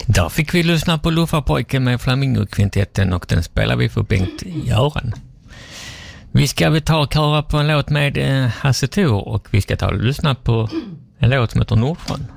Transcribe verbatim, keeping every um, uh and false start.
Där fick vi lyssna på Luffarpojken med Flamingokvintetten och den spelar vi för Bengt-Göran. Vi ska vi ta och köra på en låt med eh, Hasse Thor och vi ska ta och lyssna på en låt som heter Nordsjön.